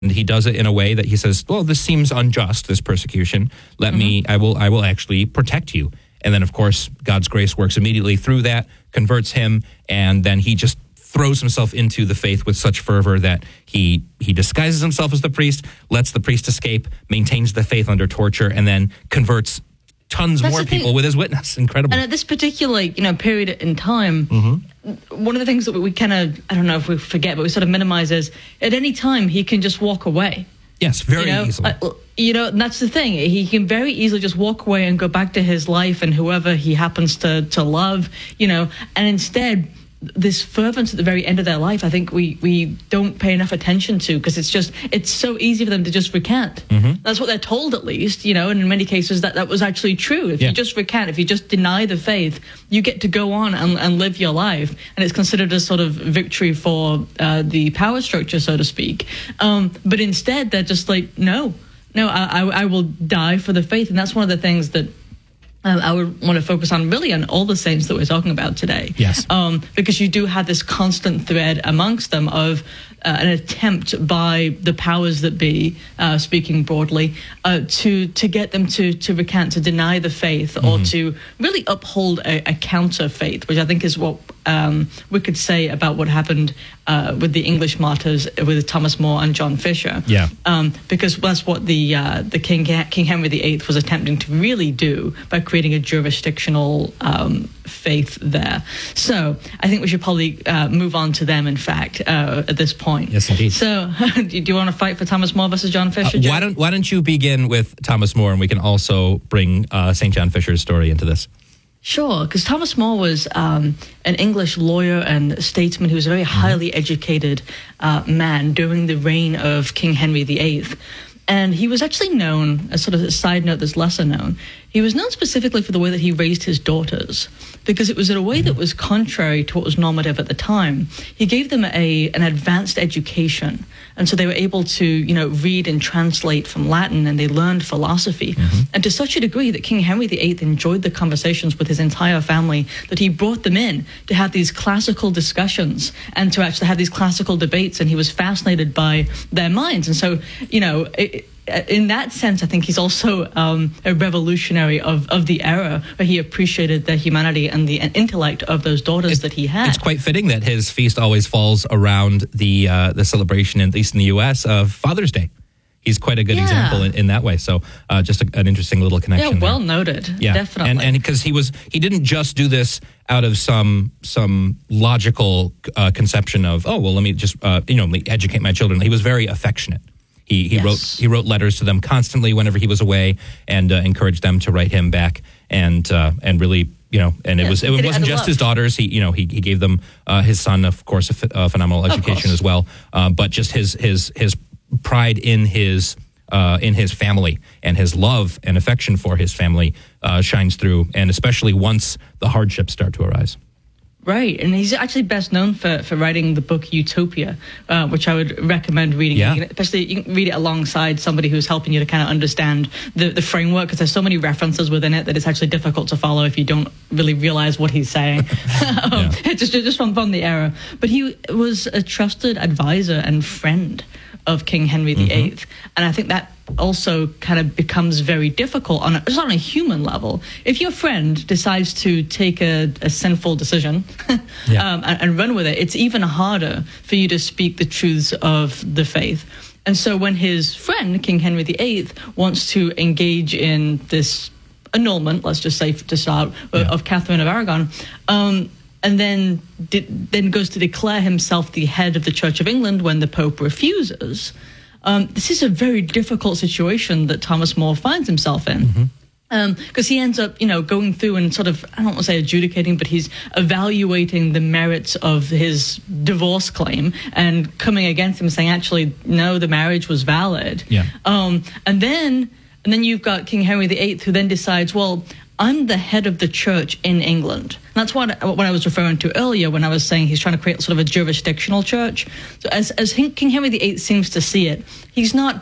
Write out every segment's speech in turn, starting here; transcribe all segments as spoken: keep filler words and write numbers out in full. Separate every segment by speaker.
Speaker 1: And he does it in a way that he says, well, this seems unjust, this persecution. Let mm-hmm. me, I will, I will actually protect you. And then, of course, God's grace works immediately through that, converts him, and then he just throws himself into the faith with such fervor that he he disguises himself as the priest, lets the priest escape, maintains the faith under torture, and then converts tons That's more people thing. with his witness. Incredible.
Speaker 2: And at this particular, you know, period in time, mm-hmm. one of the things that we kind of, I don't know if we forget, but we sort of minimize is at any time he can just walk away.
Speaker 1: Yes, very
Speaker 2: you know?
Speaker 1: easily.
Speaker 2: Uh, you know, and that's the thing. He can very easily just walk away and go back to his life and whoever he happens to, to love, you know, and instead this fervence at the very end of their life, I think we, we don't pay enough attention to, because it's just, it's so easy for them to just recant. Mm-hmm. That's what they're told, at least, you know, and in many cases that, that was actually true. If yeah. you just recant, if you just deny the faith, you get to go on and, and live your life, and it's considered a sort of victory for uh, the power structure, so to speak. Um, but instead, they're just like, no, no, I, I, I will die for the faith. And that's one of the things that Um, I would want to focus on really on all the saints that we're talking about today.
Speaker 1: Yes.
Speaker 2: Um, because you do have this constant thread amongst them of uh, an attempt by the powers that be, uh, speaking broadly, uh, to to get them to to recant, to deny the faith, mm-hmm. or to really uphold a, a counter faith, which I think is what um, we could say about what happened uh, with the English martyrs, with Thomas More and John Fisher.
Speaker 1: Yeah.
Speaker 2: Um, because that's what the uh, the King King Henry the Eighth was attempting to really do by creating a jurisdictional um, faith there. So I think we should probably uh, move on to them, in fact, uh, at this point.
Speaker 1: Yes, indeed.
Speaker 2: So do you want to fight for Thomas More versus John Fisher?
Speaker 1: Uh, why don't Why don't you begin with Thomas More, and we can also bring uh, Saint John Fisher's story into this?
Speaker 2: Sure, because Thomas More was um, an English lawyer and statesman who was a very highly mm-hmm. educated uh, man during the reign of King Henry the Eighth. And he was actually known, as sort of a side note that's lesser known, he was known specifically for the way that he raised his daughters, because it was in a way that was contrary to what was normative at the time. He gave them a an advanced education, and so they were able to, you know, read and translate from Latin, and they learned philosophy. Mm-hmm. And to such a degree that King Henry the Eighth enjoyed the conversations with his entire family, that he brought them in to have these classical discussions and to actually have these classical debates, and he was fascinated by their minds. And so, you know, it, in that sense, I think he's also um, a revolutionary of, of the era, where he appreciated the humanity and the intellect of those daughters it's, that he had.
Speaker 1: It's quite fitting that his feast always falls around the uh, the celebration, at least in the U S, of Father's Day. He's quite a good yeah. example in, in that way. So uh, just a, an interesting little connection.
Speaker 2: Yeah, well
Speaker 1: there.
Speaker 2: noted.
Speaker 1: Yeah,
Speaker 2: definitely.
Speaker 1: And and because he was he didn't just do this out of some some logical uh, conception of, oh well, let me just uh, you know let me educate my children. He was very affectionate. He he yes. wrote he wrote letters to them constantly whenever he was away, and uh, encouraged them to write him back, and uh, and really, you know, and it yeah, was it wasn't just love. his daughters. He you know he he gave them uh, his son, of course, a, f- a phenomenal education as well, uh, but just his his his pride in his uh, in his family, and his love and affection for his family uh, shines through, and especially once the hardships start to arise.
Speaker 2: Right, and he's actually best known for, for writing the book Utopia, uh, which I would recommend reading.
Speaker 1: Yeah.
Speaker 2: You can, especially, you can read it alongside somebody who's helping you to kind of understand the, the framework, because there's so many references within it that it's actually difficult to follow if you don't really realize what he's saying, um, yeah. just, just from, from the era. But he was a trusted advisor and friend of King Henry the Eighth, mm-hmm. and I think that also kind of becomes very difficult on a, just on a human level. If your friend decides to take a, a sinful decision yeah. um, and, and run with it, it's even harder for you to speak the truths of the faith. And so when his friend, King Henry the Eighth, wants to engage in this annulment, let's just say to start, yeah. of Catherine of Aragon, um, and then di- then goes to declare himself the head of the Church of England when the Pope refuses. Um, this is a very difficult situation that Thomas More finds himself in. Mm-hmm. Um, because he ends up, you know, going through and sort of, I don't want to say adjudicating, but he's evaluating the merits of his divorce claim and coming against him, saying, actually, no, the marriage was valid.
Speaker 1: Yeah.
Speaker 2: Um, and then, and then you've got King Henry the Eighth, who then decides, well, I'm the head of the church in England. And that's what, what I was referring to earlier when I was saying he's trying to create sort of a jurisdictional church. So as, as King Henry the Eighth seems to see it, he's not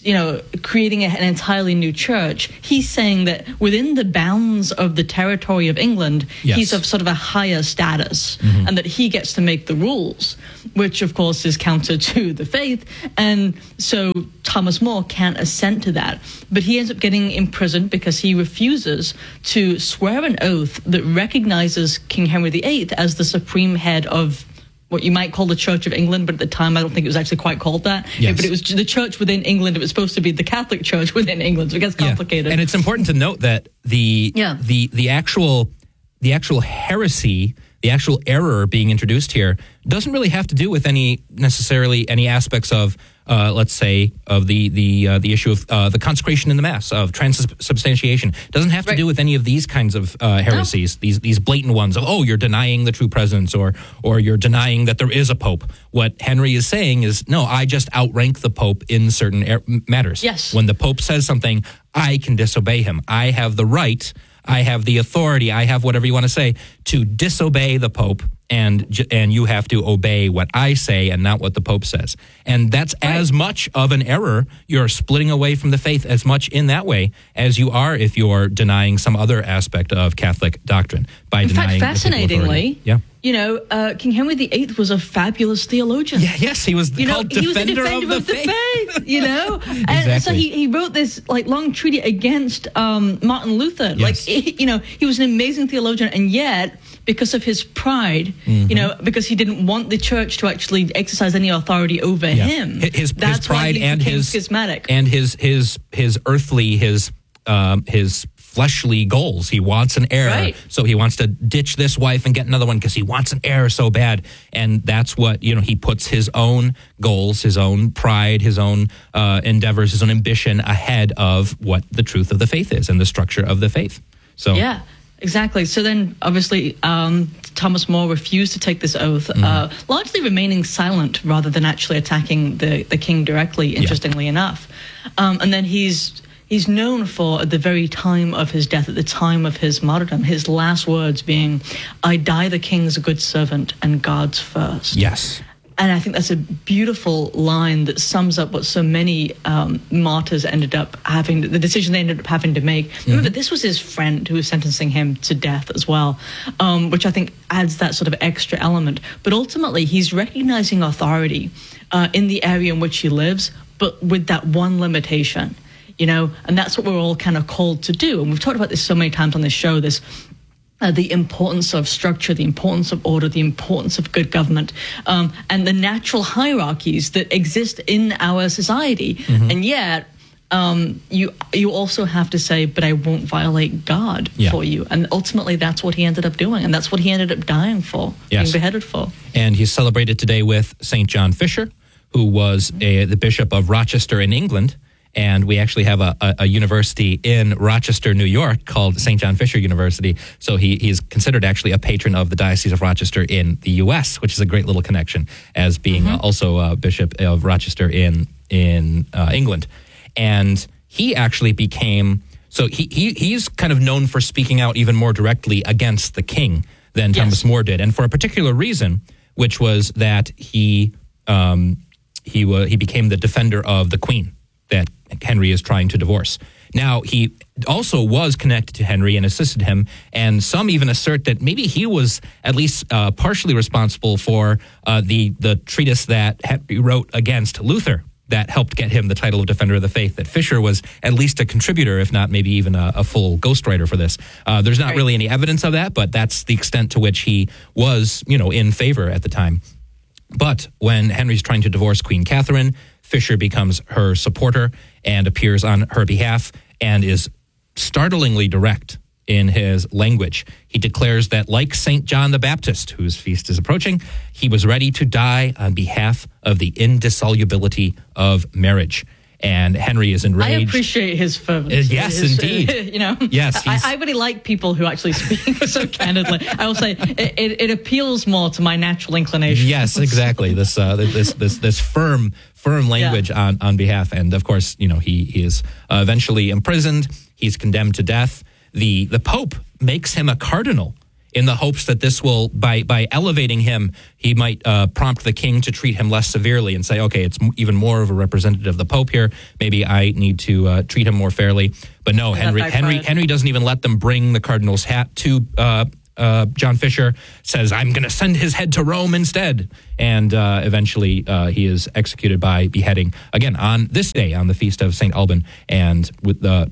Speaker 2: you know, creating a, an entirely new church. He's saying that within the bounds of the territory of England,
Speaker 1: yes.
Speaker 2: he's of sort of a higher status, mm-hmm. and that he gets to make the rules, which of course is counter to the faith. And so Thomas More can't assent to that. But he ends up getting imprisoned because he refuses to swear an oath that recognizes King Henry the Eighth as the supreme head of what you might call the Church of England, but at the time I don't think it was actually quite called that.
Speaker 1: Yes.
Speaker 2: But it was the church within England. It was supposed to be the Catholic Church within England, so it gets complicated.
Speaker 1: Yeah. And it's important to note that the
Speaker 2: yeah.
Speaker 1: the the actual the actual heresy, the actual error being introduced here doesn't really have to do with any necessarily any aspects of uh, let's say of the the uh, the issue of uh, the consecration in the Mass, of transubstantiation. Doesn't have to
Speaker 2: right.
Speaker 1: do with any of these kinds of uh, heresies, no. these these blatant ones of, oh, you're denying the true presence, or or you're denying that there is a pope. What Henry is saying is, no, I just outrank the pope in certain er- matters.
Speaker 2: Yes.
Speaker 1: When the pope says something, I can disobey him. I have the right, I have the authority, I have whatever you want to say, to disobey the pope, and and you have to obey what I say and not what the Pope says. And that's right. as much of an error. You're splitting away from the faith as much in that way as you are if you're denying some other aspect of Catholic doctrine by
Speaker 2: in
Speaker 1: denying.
Speaker 2: In fact, fascinatingly,
Speaker 1: yeah.
Speaker 2: you know, uh, King Henry the Eighth was a fabulous theologian.
Speaker 1: Yeah, yes, he was
Speaker 2: you
Speaker 1: called
Speaker 2: know,
Speaker 1: defender,
Speaker 2: he was a defender
Speaker 1: of, the,
Speaker 2: of the
Speaker 1: faith.
Speaker 2: faith. You know,
Speaker 1: exactly.
Speaker 2: And so he, he wrote this like long treatise against um, Martin Luther.
Speaker 1: Yes.
Speaker 2: Like, he, you know, he was an amazing theologian, and yet, because of his pride, mm-hmm. you know, because he didn't want the church to actually exercise any authority over
Speaker 1: yeah.
Speaker 2: him.
Speaker 1: His,
Speaker 2: that's
Speaker 1: his pride
Speaker 2: why he
Speaker 1: and
Speaker 2: became
Speaker 1: his
Speaker 2: schismatic.
Speaker 1: and his his his earthly his um, his fleshly goals. He wants an heir,
Speaker 2: right.
Speaker 1: so he wants to ditch this wife and get another one because he wants an heir so bad. And that's what, you know, he puts his own goals, his own pride, his own uh, endeavors, his own ambition ahead of what the truth of the faith is and the structure of the faith. So
Speaker 2: yeah. Exactly. So then, obviously, um, Thomas More refused to take this oath, mm-hmm. uh, largely remaining silent rather than actually attacking the, the king directly, interestingly yeah. enough. Um, and then he's he's known for, at the very time of his death, at the time of his martyrdom, his last words being, "I die the king's good servant and God's first."
Speaker 1: Yes.
Speaker 2: And I think that's a beautiful line that sums up what so many um, martyrs ended up having, the decision they ended up having to make. Mm-hmm. Remember, this was his friend who was sentencing him to death as well, um, which I think adds that sort of extra element. But ultimately, he's recognizing authority uh, in the area in which he lives, but with that one limitation, you know, and that's what we're all kind of called to do. And we've talked about this so many times on this show, this Uh, the importance of structure, the importance of order, the importance of good government, um, and the natural hierarchies that exist in our society. Mm-hmm. And yet, um, you you also have to say, but I won't violate God yeah. for you. And ultimately, that's what he ended up doing. And that's what he ended up dying for, yes. being beheaded for.
Speaker 1: And he's celebrated today with Saint John Fisher, who was a, the Bishop of Rochester in England. And we actually have a, a, a university in Rochester, New York, called Saint John Fisher University. So he he's considered actually a patron of the Diocese of Rochester in the U S, which is a great little connection, as being mm-hmm. also a bishop of Rochester in in uh, England. And he actually became, so he, he he's kind of known for speaking out even more directly against the king than yes. Thomas More did, and for a particular reason, which was that he um, he wa- he became the defender of the Queen that Henry is trying to divorce. Now, he also was connected to Henry and assisted him, and some even assert that maybe he was at least uh, partially responsible for uh, the, the treatise that Henry wrote against Luther that helped get him the title of Defender of the Faith, that Fisher was at least a contributor, if not maybe even a, a full ghostwriter for this. Uh, there's not
Speaker 2: right.
Speaker 1: really any evidence of that, but that's the extent to which he was, you know, in favor at the time. But when Henry's trying to divorce Queen Catherine, Fisher becomes her supporter and appears on her behalf and is startlingly direct in his language. He declares that, like Saint John the Baptist, whose feast is approaching, he was ready to die on behalf of the indissolubility of marriage. And Henry is enraged.
Speaker 2: I appreciate his fervency.
Speaker 1: Uh, yes,
Speaker 2: his,
Speaker 1: indeed.
Speaker 2: Uh, you know,
Speaker 1: yes,
Speaker 2: I, I really like people who actually speak so candidly. I will say it, it, it appeals more to my natural inclination.
Speaker 1: Yes, exactly. This uh, this this this firm firm language yeah. on on behalf, and of course, you know, he, he is uh, eventually imprisoned. He's condemned to death. The the Pope makes him a cardinal in the hopes that this will, by by elevating him, he might uh, prompt the king to treat him less severely and say, okay, it's m- even more of a representative of the Pope here. Maybe I need to uh, treat him more fairly. But no, Henry Henry Henry doesn't even let them bring the cardinal's hat to uh, uh, John Fisher. Says, I'm going to send his head to Rome instead. And uh, eventually uh, he is executed by beheading, again, on this day, on the feast of Saint Alban. And with the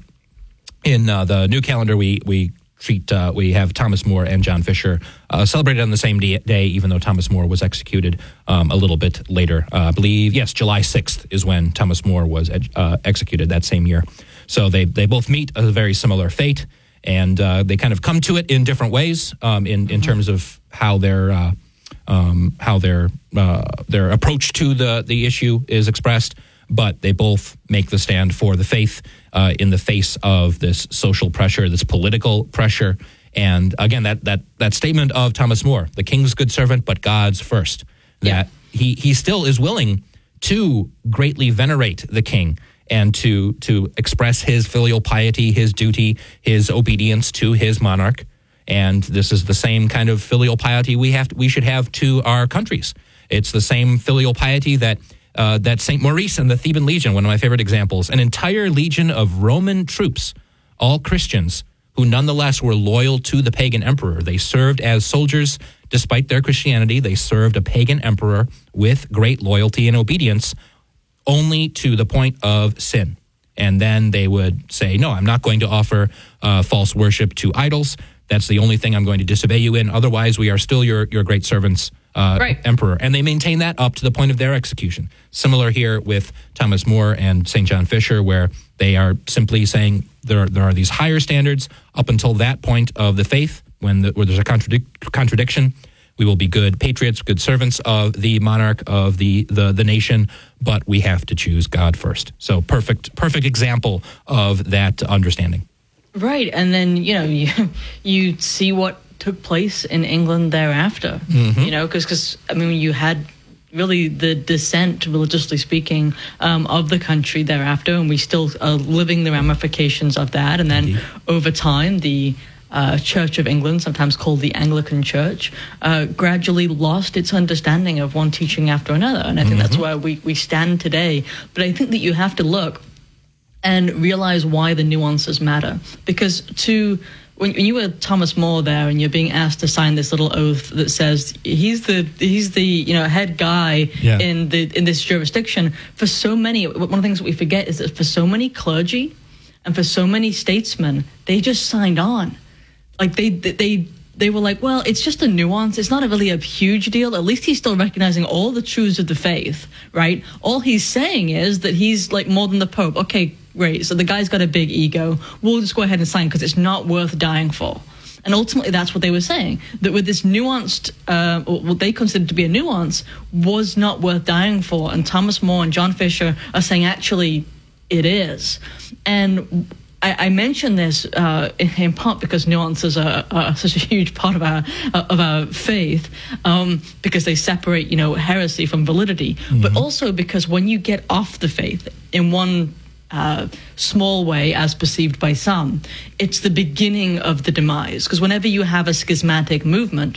Speaker 1: in uh, the new calendar, we we treat uh, we have Thomas More and John Fisher uh, celebrated on the same day, day, even though Thomas More was executed um, a little bit later. Uh, I believe, yes, July sixth is when Thomas More was uh, executed that same year. So they they both meet a very similar fate, and uh, they kind of come to it in different ways um, in in mm-hmm. terms of how their uh, um, how their uh, their approach to the the issue is expressed. But they both make the stand for the faith uh, in the face of this social pressure, this political pressure. And again, that that that statement of Thomas More, the king's good servant, but God's first, that yeah. he, he still is willing to greatly venerate the king and to to express his filial piety, his duty, his obedience to his monarch. And this is the same kind of filial piety we have to, we should have to our countries. It's the same filial piety that Uh, that Saint Maurice and the Theban Legion, one of my favorite examples, an entire legion of Roman troops, all Christians, who nonetheless were loyal to the pagan emperor. They served as soldiers despite their Christianity. They served a pagan emperor with great loyalty and obedience, only to the point of sin. And then they would say, no, I'm not going to offer uh, false worship to idols. That's the only thing I'm going to disobey you in. Otherwise, we are still your, your great servants, uh, right. emperor. And they maintain that up to the point of their execution. Similar here with Thomas More and Saint John Fisher, where they are simply saying there, there are these higher standards up until that point of the faith, when the, where there's a contradic- contradiction. We will be good patriots, good servants of the monarch, of the, the, the nation, but we have to choose God first. So perfect, perfect example of that understanding.
Speaker 2: Right, and then, you know, you, you see what took place in England thereafter, mm-hmm. you know, because, I mean, you had really the descent, religiously speaking, um, of the country thereafter, and we still are living the ramifications of that. And then Indeed. Over time, the uh, Church of England, sometimes called the Anglican Church, uh, gradually lost its understanding of one teaching after another. And I think mm-hmm. that's where we, we stand today. But I think that you have to look and realize why the nuances matter. Because to when, when you were Thomas More there and you're being asked to sign this little oath that says he's the he's the you know head guy yeah. in the in this jurisdiction, for so many, one of the things that we forget is that for so many clergy and for so many statesmen, they just signed on. Like they they they were like, well, it's just a nuance. It's not a really a huge deal. At least he's still recognizing all the truths of the faith, right? All he's saying is that he's like more than the Pope. Okay, great. So the guy's got a big ego. We'll just go ahead and sign because it's not worth dying for. And ultimately, that's what they were saying, that with this nuanced, uh, or what they considered to be a nuance, was not worth dying for. And Thomas More and John Fisher are saying, actually, it is. And I, I mention this uh, in, in part because nuances are, are such a huge part of our uh, of our faith, um, because they separate, you know, heresy from validity, mm-hmm. but also because when you get off the faith in one uh, small way, as perceived by some, it's the beginning of the demise. Because whenever you have a schismatic movement,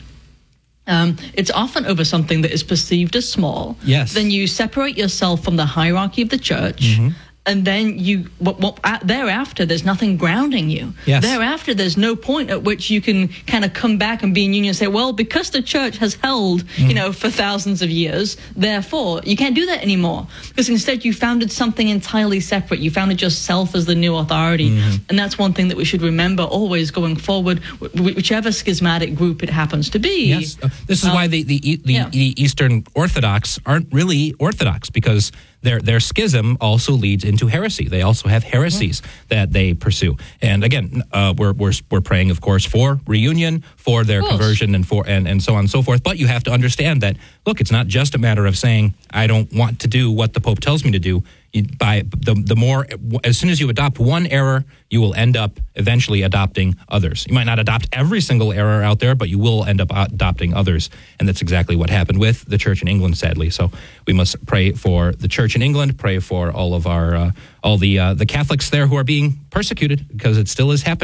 Speaker 2: Um, it's often over something that is perceived as small.
Speaker 1: Yes.
Speaker 2: Then you separate yourself from the hierarchy of the church. Mm-hmm. And then you, what, what, at, thereafter, there's nothing grounding you.
Speaker 1: Yes.
Speaker 2: Thereafter, there's no point at which you can kind of come back and be in union and say, well, because the church has held, mm. you know, for thousands of years, therefore, you can't do that anymore. Because instead, you founded something entirely separate. You founded yourself as the new authority. Mm-hmm. And that's one thing that we should remember always going forward, whichever schismatic group it happens to be.
Speaker 1: Yes. Uh, this is um, why the, the, the, yeah. the Eastern Orthodox aren't really Orthodox, because Their their schism also leads into heresy. They also have heresies mm-hmm. that they pursue. And again, uh, we're we're we're praying, of course, for reunion, for their conversion, and for and, and so on and so forth. But you have to understand that, look, it's not just a matter of saying I don't want to do what the Pope tells me to do. You, by the the more, as soon as you adopt one error, you will end up eventually adopting others. You might not adopt every single error out there, but you will end up adopting others. And that's exactly what happened with the Church in England, sadly. So we must pray for the Church in England, pray for all of our uh, all the uh, the Catholics there who are being persecuted, because it still is happening.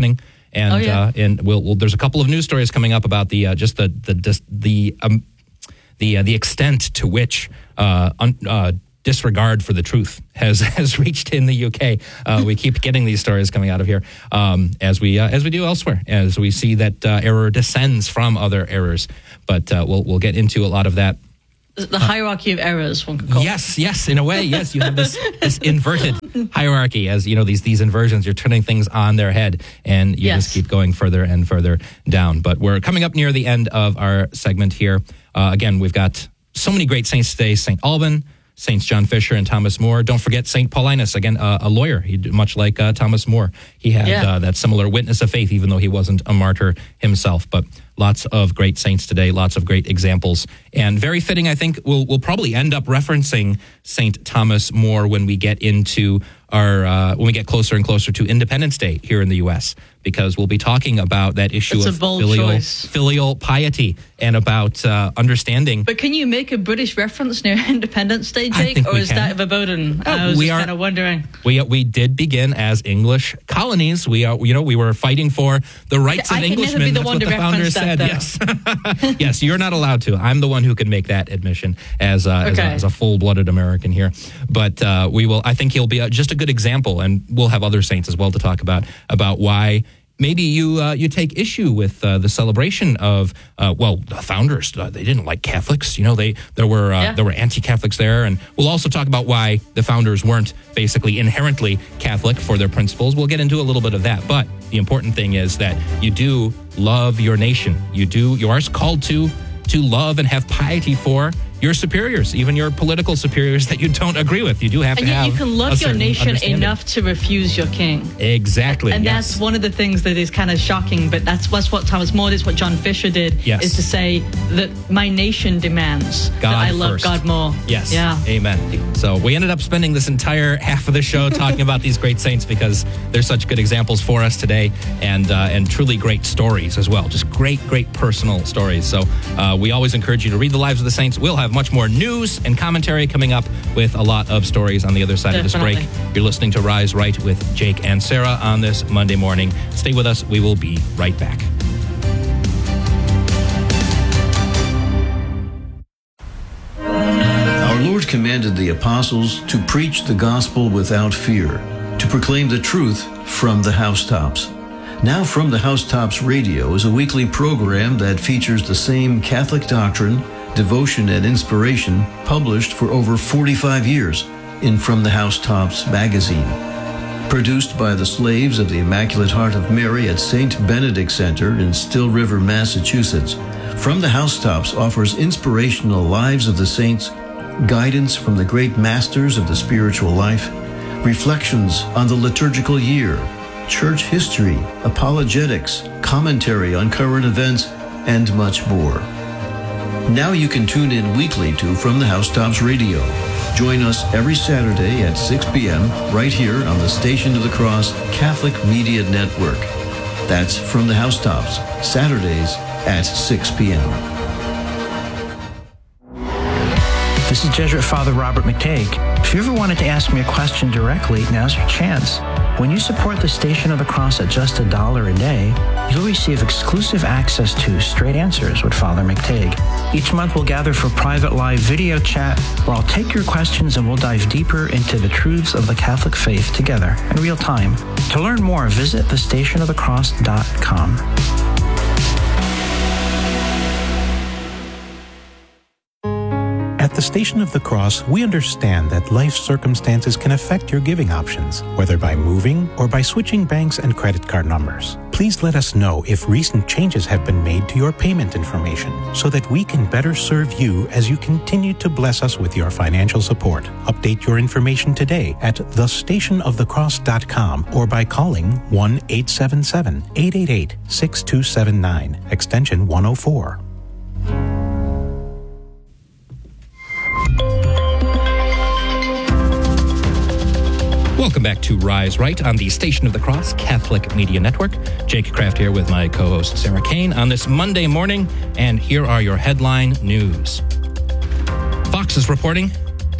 Speaker 1: And
Speaker 2: oh, yeah.
Speaker 1: uh, and we'll, we'll, there's a couple of news stories coming up about the uh, just the the the the um, the, uh, the extent to which uh, un, uh, disregard for the truth has has reached in the U K. Uh, we keep getting these stories coming out of here, um, as we uh, as we do elsewhere, as we see that uh, error descends from other errors. But uh, we'll we'll get into a lot of that.
Speaker 2: The hierarchy of errors, one could call
Speaker 1: yes, it. Yes, in a way, yes. You have this this inverted hierarchy, as you know, these these inversions. You're turning things on their head, and you
Speaker 2: yes.
Speaker 1: just keep going further and further down. But we're coming up near the end of our segment here. Uh, again, we've got so many great saints today: Saint Alban, Saints John Fisher and Thomas More. Don't forget Saint Paulinus, again, uh, a lawyer, he, much like uh, Thomas More. He had
Speaker 2: yeah.
Speaker 1: uh, that similar witness of faith, even though he wasn't a martyr himself. But lots of great saints today, lots of great examples. And very fitting, I think, we'll, we'll probably end up referencing Saint Thomas More when we get into our, uh, when we get closer and closer to Independence Day here in the U S, because we'll be talking about that issue
Speaker 2: That's
Speaker 1: of
Speaker 2: a bold
Speaker 1: filial,
Speaker 2: choice.
Speaker 1: filial piety and about uh, understanding.
Speaker 2: But can you make a British reference near Independence Day,
Speaker 1: I
Speaker 2: Jake?
Speaker 1: think
Speaker 2: Or
Speaker 1: we
Speaker 2: is
Speaker 1: can.
Speaker 2: that verboten?
Speaker 1: Oh,
Speaker 2: I was
Speaker 1: we
Speaker 2: just
Speaker 1: are-
Speaker 2: kind of wondering.
Speaker 1: We we did begin as English colonies. We are, you know, we were fighting for the rights
Speaker 2: I
Speaker 1: of
Speaker 2: can never
Speaker 1: Englishmen.
Speaker 2: be the
Speaker 1: That's
Speaker 2: one
Speaker 1: what
Speaker 2: to
Speaker 1: the founders
Speaker 2: reference
Speaker 1: said.
Speaker 2: that,
Speaker 1: Yes, yes, you're not allowed to. I'm the one who can make that admission as uh, as, a,
Speaker 2: Okay.
Speaker 1: as a full-blooded American here. But uh, we will. I think he'll be a, just a good example, and we'll have other saints as well to talk about about why. Maybe you uh, you take issue with uh, the celebration of uh, well, the founders. Uh, they didn't like Catholics, you know. They there were uh,
Speaker 2: Yeah.
Speaker 1: there were anti-Catholics there, and we'll also talk about why the founders weren't basically inherently Catholic for their principles. We'll get into a little bit of that, but the important thing is that you do love your nation. You do you are called to to love and have piety for your superiors, even your political superiors that you don't agree with. You do have
Speaker 2: And
Speaker 1: to
Speaker 2: yet
Speaker 1: have
Speaker 2: you can
Speaker 1: a
Speaker 2: love your
Speaker 1: certain
Speaker 2: nation
Speaker 1: understanding.
Speaker 2: enough to refuse your king.
Speaker 1: Exactly.
Speaker 2: And
Speaker 1: yes.
Speaker 2: that's one of the things that is kind of shocking, but that's, that's what Thomas More did, what John Fisher did,
Speaker 1: Yes.
Speaker 2: is to say that my nation demands
Speaker 1: God
Speaker 2: that I love
Speaker 1: first.
Speaker 2: God more.
Speaker 1: Yes.
Speaker 2: Yeah.
Speaker 1: Amen. So we ended up spending this entire half of the show talking about these great saints because they're such good examples for us today, and uh, and truly great stories as well. Just great, great personal stories. So uh, we always encourage you to read the lives of the saints. We'll have much more news and commentary coming up with a lot of stories on the other side
Speaker 2: Definitely.
Speaker 1: of this break. You're listening to Rise Right with Jake and Sarah on this Monday morning. Stay with us. We will be right back.
Speaker 3: Our Lord commanded the apostles to preach the gospel without fear, to proclaim the truth from the housetops. Now From the Housetops Radio is a weekly program that features the same Catholic doctrine, devotion, and inspiration published for over forty-five years in From the Housetops magazine. Produced by the slaves of the Immaculate Heart of Mary at Saint Benedict Center in Still River, Massachusetts, From the Housetops offers inspirational lives of the saints, guidance from the great masters of the spiritual life, reflections on the liturgical year, church history, apologetics, commentary on current events, and much more. Now you can tune in weekly to From the Housetops Radio. Join us every Saturday at six p.m. right here on the Station of the Cross Catholic Media Network. That's From the Housetops, Saturdays at six p.m.
Speaker 4: This is Jesuit Father Robert McTague. If you ever wanted to ask me a question directly, now's your chance. When you support the Station of the Cross at just a dollar a day, you'll receive exclusive access to Straight Answers with Father McTague. Each month we'll gather for private live video chat where I'll take your questions and we'll dive deeper into the truths of the Catholic faith together in real time. To learn more, visit the station of the cross dot com.
Speaker 5: At the Station of the Cross, we understand that life circumstances can affect your giving options, whether by moving or by switching banks and credit card numbers. Please let us know if recent changes have been made to your payment information so that we can better serve you as you continue to bless us with your financial support. Update your information today at the station of the cross dot com or by calling one eight seven seven, eight eight eight, six two seven nine, extension one oh four.
Speaker 1: Welcome back to Rise Right on the Station of the Cross Catholic Media Network. Jake Kraft here with my co-host Sarah Kane on this Monday morning, and here are your headline news. Fox is reporting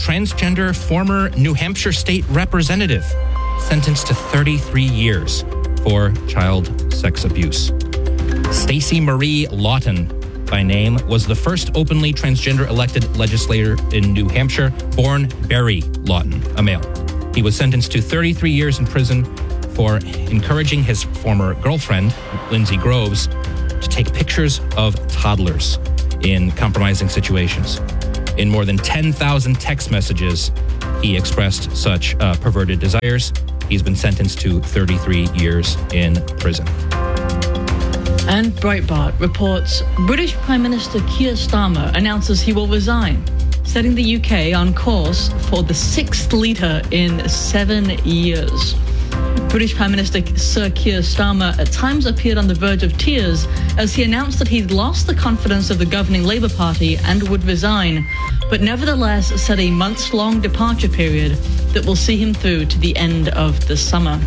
Speaker 1: transgender former New Hampshire state representative sentenced to thirty-three years. for child sex abuse. Stacey Marie Lawton, by name, was the first openly transgender elected legislator in New Hampshire, born Barry Lawton, a male. He was sentenced to thirty-three years in prison for encouraging his former girlfriend, Lindsay Groves, to take pictures of toddlers in compromising situations. In more than ten thousand text messages, he expressed such uh, perverted desires. He's been sentenced to thirty-three years in prison.
Speaker 2: And Breitbart reports British Prime Minister Keir Starmer announces he will resign, setting the U K on course for the sixth leader in seven years. British Prime Minister Sir Keir Starmer at times appeared on the verge of tears as he announced that he'd lost the confidence of the governing Labour Party and would resign, but nevertheless set a months-long departure period that will see him through to the end of the summer.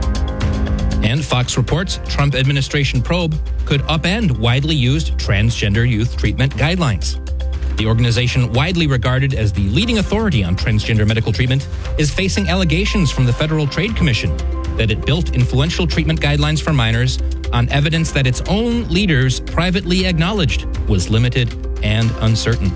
Speaker 1: And Fox reports Trump administration probe could upend widely used transgender youth treatment guidelines. The organization, widely regarded as the leading authority on transgender medical treatment, is facing allegations from the Federal Trade Commission that it built influential treatment guidelines for minors on evidence that its own leaders privately acknowledged was limited and uncertain.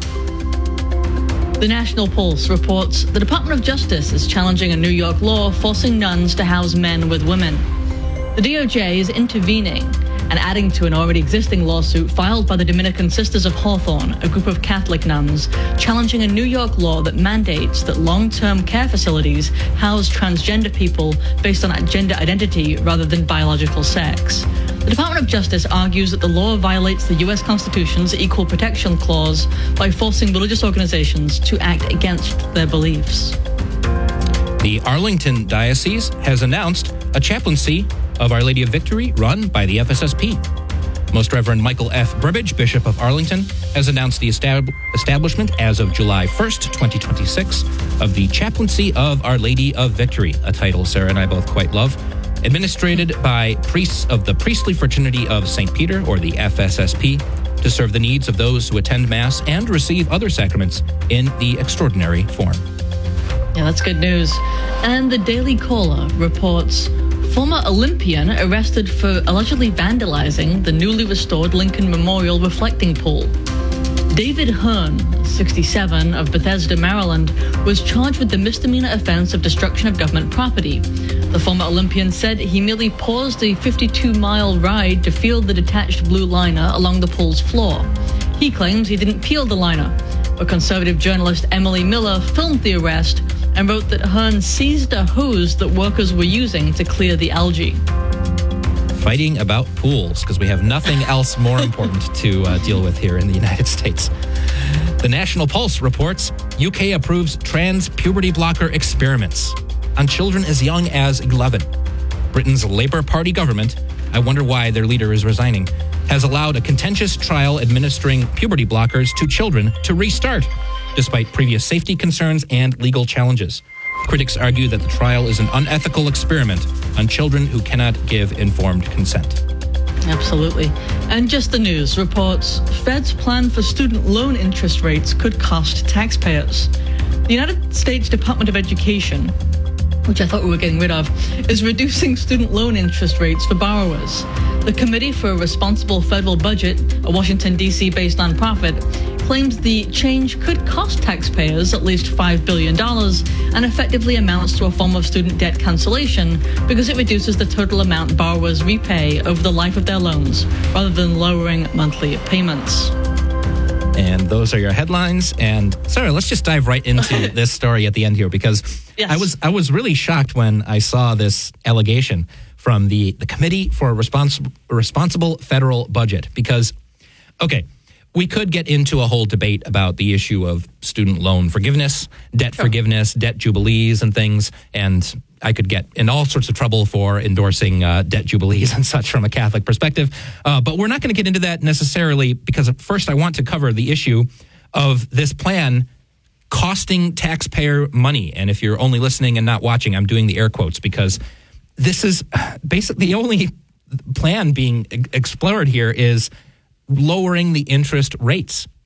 Speaker 2: The National Pulse reports the Department of Justice is challenging a New York law forcing nuns to house men with women. The D O J is intervening and adding to an already existing lawsuit filed by the Dominican Sisters of Hawthorne, a group of Catholic nuns, challenging a New York law that mandates that long-term care facilities house transgender people based on gender identity rather than biological sex. The Department of Justice argues that the law violates the U S Constitution's Equal Protection Clause by forcing religious organizations to act against their beliefs.
Speaker 1: The Arlington Diocese has announced a chaplaincy of Our Lady of Victory run by the F S S P. Most Reverend Michael F. Burbidge, Bishop of Arlington, has announced the estab- establishment as of July first, twenty twenty-six, of the Chaplaincy of Our Lady of Victory, a title Sarah and I both quite love, administrated by priests of the Priestly Fraternity of Saint Peter, or the F S S P, to serve the needs of those who attend Mass and receive other sacraments in the extraordinary form.
Speaker 2: Yeah, that's good news. And the Daily Caller reports former Olympian arrested for allegedly vandalizing the newly restored Lincoln Memorial reflecting pool. David Hearn, sixty-seven, of Bethesda, Maryland, was charged with the misdemeanor offense of destruction of government property. The former Olympian said he merely paused a fifty-two mile ride to feel the detached blue liner along the pool's floor. He claims he didn't peel the liner, but conservative journalist Emily Miller filmed the arrest and wrote that Hearn seized a hose that workers were using to clear the algae.
Speaker 1: Fighting about pools, because we have nothing else more important to uh, deal with here in the United States. The National Pulse reports U K approves trans puberty blocker experiments on children as young as eleven. Britain's Labour Party government, I wonder why their leader is resigning, has allowed a contentious trial administering puberty blockers to children to restart, despite previous safety concerns and legal challenges. Critics argue that the trial is an unethical experiment on children who cannot give informed consent.
Speaker 2: Absolutely. And Just the News reports Fed's plan for student loan interest rates could cost taxpayers. The United States Department of Education, which I thought we were getting rid of, is reducing student loan interest rates for borrowers. The Committee for a Responsible Federal Budget, a Washington, D C-based nonprofit, claims the change could cost taxpayers at least five billion dollars and effectively amounts to a form of student debt cancellation because it reduces the total amount borrowers repay over the life of their loans rather than lowering monthly payments.
Speaker 1: And those are your headlines. And Sarah, let's just dive right into this story at the end here, because
Speaker 2: yes.
Speaker 1: I was I was really shocked when I saw this allegation from the, the Committee for a Responsible, Responsible Federal Budget. Because, okay, we could get into a whole debate about the issue of student loan forgiveness, debt sure. forgiveness, debt jubilees and things. And I could get in all sorts of trouble for endorsing uh, debt jubilees and such from a Catholic perspective. Uh, but we're not going to get into that necessarily, because first I want to cover the issue of this plan costing taxpayer money. And if you're only listening and not watching, I'm doing the air quotes because this is basically the only plan being explored here is lowering the interest rates.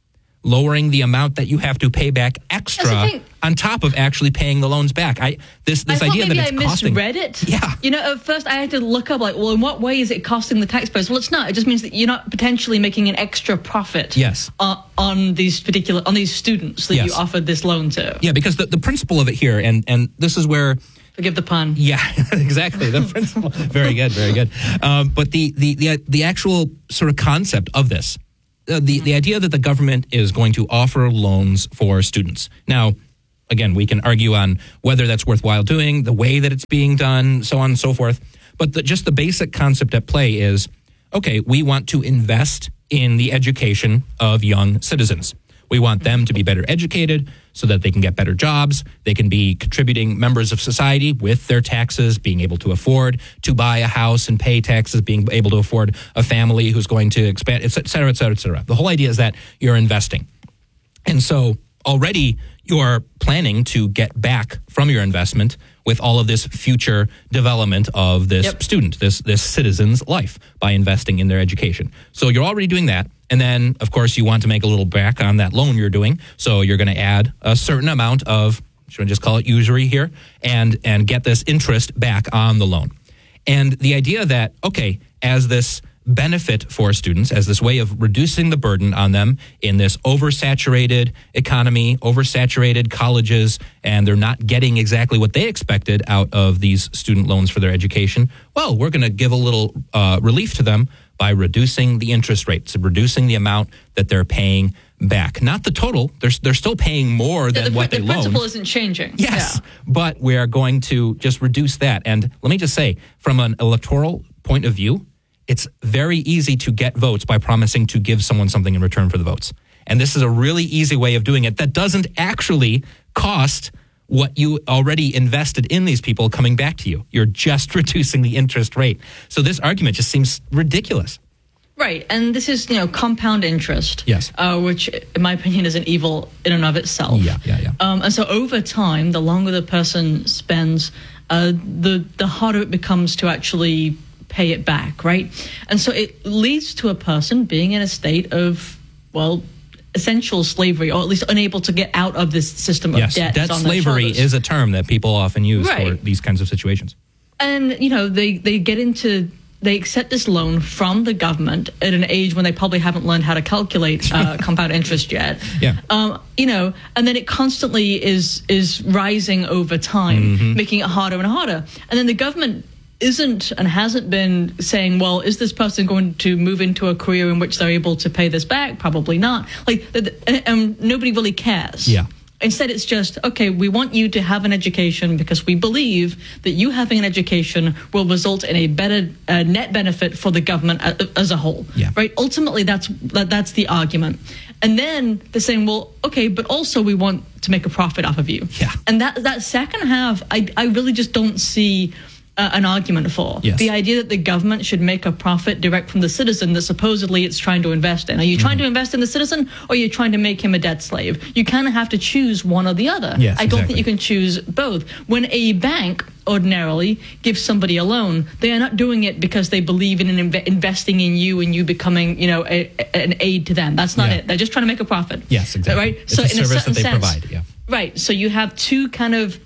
Speaker 1: lowering the amount that you have to pay back extra
Speaker 2: thing.
Speaker 1: on top of actually paying the loans back. I this this
Speaker 2: I
Speaker 1: idea
Speaker 2: thought maybe
Speaker 1: that it's
Speaker 2: I
Speaker 1: costing.
Speaker 2: misread it.
Speaker 1: Yeah.
Speaker 2: You know, at first I had to look up, like, well, in what way is it costing the taxpayers? Well, it's not. It just means that you're not potentially making an extra profit.
Speaker 1: Yes.
Speaker 2: Uh, on these particular on these students that
Speaker 1: Yes.
Speaker 2: you offered this loan to.
Speaker 1: Yeah, because the, the principle of it here, and and this is where.
Speaker 2: Forgive the pun.
Speaker 1: Yeah, exactly. The principle. Very good, very good. Um, but the, the the the actual sort of concept of this, uh, the the idea that the government is going to offer loans for students. Now, again, we can argue on whether that's worthwhile doing, the way that it's being done, so on and so forth. But the, just the basic concept at play is, okay, we want to invest in the education of young citizens. We want them to be better educated so that they can get better jobs. They can be contributing members of society with their taxes, being able to afford to buy a house and pay taxes, being able to afford a family who's going to expand, et cetera, et cetera, et cetera. The whole idea is that you're investing. And so already you're planning to get back from your investment with all of this future development of this
Speaker 2: Yep.
Speaker 1: student, this this citizen's life by investing in their education. So you're already doing that. And then, of course, you want to make a little back on that loan you're doing. So you're going to add a certain amount of, should I just call it usury here, and and get this interest back on the loan. And the idea that, okay, as this benefit for students, as this way of reducing the burden on them in this oversaturated economy, oversaturated colleges, and they're not getting exactly what they expected out of these student loans for their education, well, we're going to give a little uh, relief to them by reducing the interest rates, reducing the amount that they're paying back. Not the total. They're, they're still paying more than
Speaker 2: the,
Speaker 1: what
Speaker 2: the
Speaker 1: they loaned.
Speaker 2: The principle isn't changing.
Speaker 1: Yes,
Speaker 2: Yeah.
Speaker 1: but we are going to just reduce that. And let me just say, from an electoral point of view, it's very easy to get votes by promising to give someone something in return for the votes. And this is a really easy way of doing it that doesn't actually cost what you already invested in these people coming back to you. You're just reducing the interest rate. So this argument just seems ridiculous.
Speaker 2: Right, and this is, you know, compound interest.
Speaker 1: Yes.
Speaker 2: Uh, which, in my opinion, is an evil in and of itself.
Speaker 1: Yeah, yeah, yeah.
Speaker 2: Um, and so over time, the longer the person spends, uh, the the harder it becomes to actually pay it back, right? And so it leads to a person being in a state of, well, essential slavery, or at least unable to get out of this system of
Speaker 1: Yes,
Speaker 2: debt.
Speaker 1: debt
Speaker 2: on their
Speaker 1: slavery
Speaker 2: shoulders.
Speaker 1: is a term that people often use
Speaker 2: Right.
Speaker 1: for these kinds of situations.
Speaker 2: And, you know, they, they get into, they accept this loan from the government at an age when they probably haven't learned how to calculate uh, compound interest yet.
Speaker 1: Yeah.
Speaker 2: Um, you know, and then it constantly is is rising over time,
Speaker 1: Mm-hmm.
Speaker 2: making it harder and harder. And then the government isn't and hasn't been saying, well, is this person going to move into a career in which they're able to pay this back? Probably not. Like, the, the, um, nobody really cares.
Speaker 1: Yeah.
Speaker 2: Instead, it's just, okay, we want you to have an education because we believe that you having an education will result in a better uh, net benefit for the government a, as a whole.
Speaker 1: Yeah.
Speaker 2: Right? Ultimately, that's that, that's the argument. And then they're saying, well, okay, but also we want to make a profit off of you.
Speaker 1: Yeah.
Speaker 2: And that, that second half, I, I really just don't see Uh, an argument for.
Speaker 1: Yes.
Speaker 2: The idea that the government should make a profit direct from the citizen that supposedly it's trying to invest in. Are you trying
Speaker 1: Mm-hmm.
Speaker 2: to invest in the citizen, or are you trying to make him a debt slave? You kind of have to choose one or the other.
Speaker 1: Yes,
Speaker 2: I don't
Speaker 1: exactly.
Speaker 2: think you can choose both. When a bank ordinarily gives somebody a loan, they are not doing it because they believe in an inve- investing in you and you becoming, you know, a, a, an aid to them. That's not
Speaker 1: Yeah.
Speaker 2: it. They're just trying to make a profit.
Speaker 1: Yes, exactly.
Speaker 2: Right?
Speaker 1: It's a service that they
Speaker 2: sense,
Speaker 1: provide, yeah.
Speaker 2: Right. So you have two kind of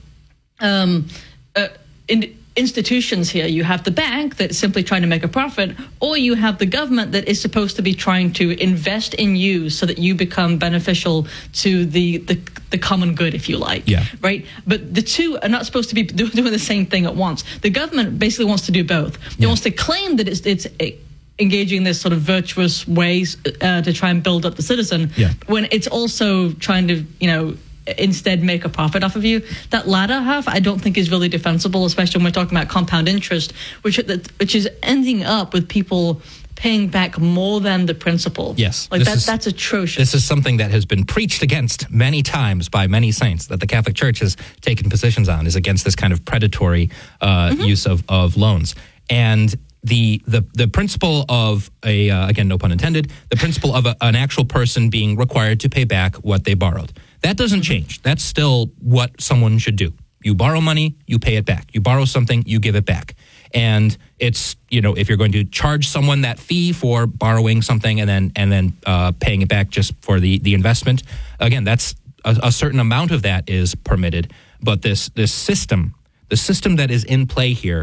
Speaker 2: um, uh, in, institutions here. You have the bank that's simply trying to make a profit, or you have the government that is supposed to be trying to invest in you so that you become beneficial to the the, the common good, if you like.
Speaker 1: Yeah.
Speaker 2: Right? But the two are not supposed to be do, doing the same thing at once. The government basically wants to do both. It
Speaker 1: Yeah.
Speaker 2: wants to claim that it's it's engaging in this sort of virtuous ways uh, to try and build up the citizen,
Speaker 1: Yeah.
Speaker 2: when it's also trying to, you know, instead make a profit off of you. That latter half, I don't think is really defensible, especially when we're talking about compound interest, which which is ending up with people paying back more than the principal.
Speaker 1: Yes.
Speaker 2: Like
Speaker 1: This
Speaker 2: that,
Speaker 1: is-
Speaker 2: that's atrocious.
Speaker 1: This is something that has been preached against many times by many saints, that the Catholic Church has taken positions on, is against this kind of predatory uh,
Speaker 2: Mm-hmm.
Speaker 1: use of, of loans. And the the the principle of a, uh, again, no pun intended, the principle of a, an actual person being required to pay back what they borrowed. That doesn't change. That's still what someone should do. You borrow money, you pay it back. You borrow something, you give it back. And it's, you know, if you're going to charge someone that fee for borrowing something and then and then uh, paying it back just for the, the investment, again, that's a, a certain amount of that is permitted. But this this system, the system that is in play here